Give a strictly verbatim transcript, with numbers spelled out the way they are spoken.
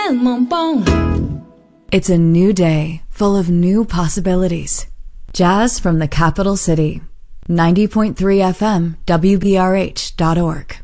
mon bon. It's a new day, full of new possibilities. Jazz from the capital city. ninety point three F M, W B R H dot org.